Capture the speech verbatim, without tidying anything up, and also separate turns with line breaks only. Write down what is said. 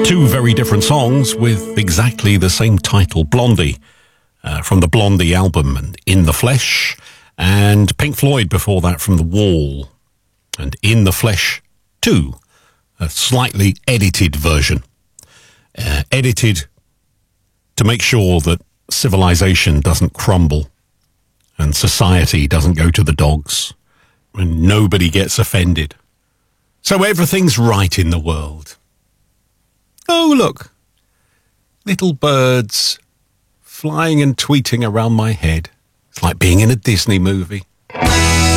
Two very different songs with exactly the same title. Blondie, uh, from the Blondie album, and In the Flesh, and Pink Floyd before that from The Wall, and In the Flesh two, a slightly edited version. Uh, edited to make sure that civilization doesn't crumble and society doesn't go to the dogs and nobody gets offended. So everything's right in the world. Oh, look. Little birds flying and tweeting around my head. It's like being in a Disney movie.